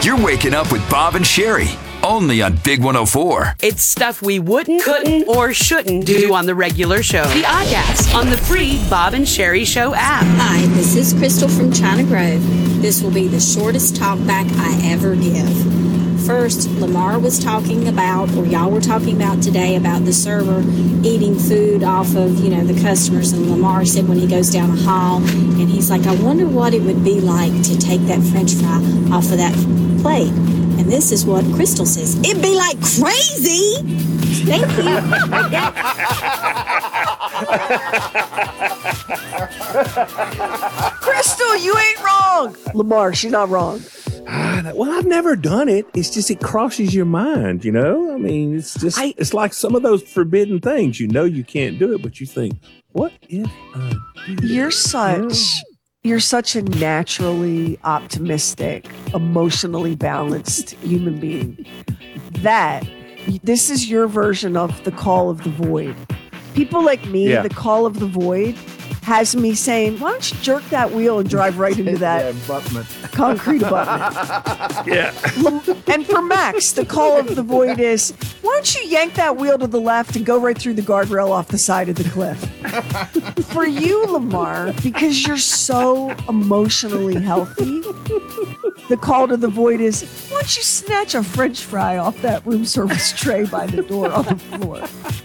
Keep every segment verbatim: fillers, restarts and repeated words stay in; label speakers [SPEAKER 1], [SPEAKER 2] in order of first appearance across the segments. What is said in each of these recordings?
[SPEAKER 1] You're waking up with Bob and Sherry, only on Big one oh four.
[SPEAKER 2] It's stuff we wouldn't, couldn't, or shouldn't do on the regular show. The Oddcast on the free Bob and Sherry Show app.
[SPEAKER 3] Hi, this is Crystal from China Grove. This will be the shortest talk back I ever give. First, Lamar was talking about, or y'all were talking about today, about the server eating food off of, you know, the customers. And Lamar said when he goes down a hall, and he's like, I wonder what it would be like to take that French fry off of that plate. And this is what Crystal says. It'd be like crazy. Thank you.
[SPEAKER 4] Crystal, you ain't wrong. Lamar, she's not wrong.
[SPEAKER 5] Well, I've never done it. It's just it crosses your mind, you know? I mean, it's just, I, it's like some of those forbidden things. You know you can't do it, but you think, what if I do
[SPEAKER 4] You're
[SPEAKER 5] it?
[SPEAKER 4] such...
[SPEAKER 5] You know?
[SPEAKER 4] You're such a naturally optimistic, emotionally balanced human being that this is your version of the call of the void. People like me,
[SPEAKER 5] yeah.
[SPEAKER 4] the call of the void has me saying, why don't you jerk that wheel and drive right into that
[SPEAKER 6] abutment.
[SPEAKER 4] concrete abutment?
[SPEAKER 5] Yeah.
[SPEAKER 4] And for Max, the call of the void is, why don't you yank that wheel to the left and go right through the guardrail off the side of the cliff? For you, Lamar, because you're so emotionally healthy, the call to the void is, why don't you snatch a French fry off that room service tray by the door on the floor?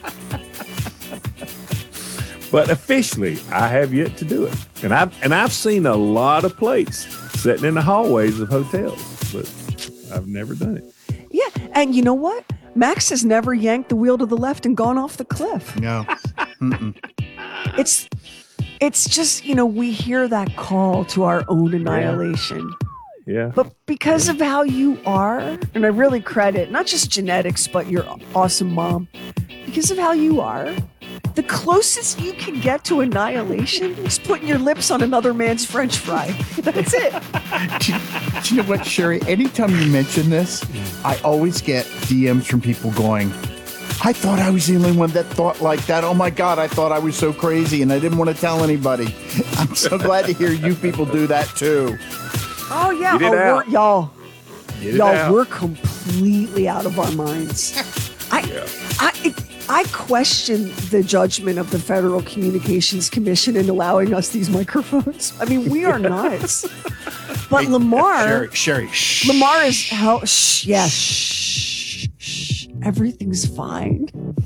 [SPEAKER 5] But officially, I have yet to do it. And I've, and I've seen a lot of plates sitting in the hallways of hotels, but I've never done it.
[SPEAKER 4] Yeah, and you know what? Max has never yanked the wheel to the left and gone off the cliff.
[SPEAKER 6] No. Mm-mm.
[SPEAKER 4] It's it's just, you know, we hear that call to our own annihilation.
[SPEAKER 5] Yeah.
[SPEAKER 4] But because of how you are, and I really credit not just genetics, but your awesome mom, because of how you are, the closest you can get to annihilation is putting your lips on another man's French fry. That's it.
[SPEAKER 6] do, you, do you know what, Sherry? Anytime you mention this, I always get D Ms from people going, I thought I was the only one that thought like that. Oh my God, I thought I was so crazy and I didn't want to tell anybody. I'm so glad to hear you people do that too.
[SPEAKER 4] Oh, yeah.
[SPEAKER 5] Get it
[SPEAKER 4] oh,
[SPEAKER 5] out.
[SPEAKER 4] We're, y'all,
[SPEAKER 5] Get it
[SPEAKER 4] y'all,
[SPEAKER 5] out.
[SPEAKER 4] we're completely out of our minds. I,
[SPEAKER 5] Yeah.
[SPEAKER 4] I, it, I question the judgment of the Federal Communications Commission in allowing us these microphones. I mean, we are nuts. But
[SPEAKER 6] Hey,
[SPEAKER 4] Lamar,
[SPEAKER 6] Sherry, Sherry, shh.
[SPEAKER 4] Lamar is hell. Shh, yeah, shh, shh. Everything's fine.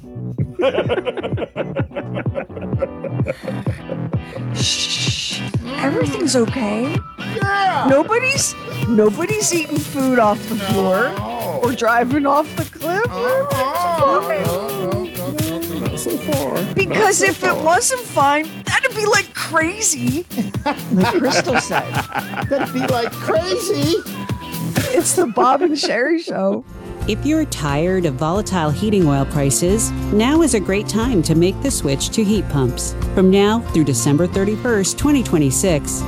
[SPEAKER 4] Shh. Everything's okay.
[SPEAKER 6] Yeah.
[SPEAKER 4] Nobody's nobody's eating food off the floor
[SPEAKER 6] No.
[SPEAKER 4] or driving off the cliff.
[SPEAKER 5] Not so far.
[SPEAKER 4] Because if it wasn't fine, that'd be like crazy. Like Crystal said,
[SPEAKER 6] That'd be like crazy.
[SPEAKER 4] it's the Bob and Sherry Show.
[SPEAKER 7] If you're tired of volatile heating oil prices, now is a great time to make the switch to heat pumps. From now through December thirty-first, twenty twenty-six,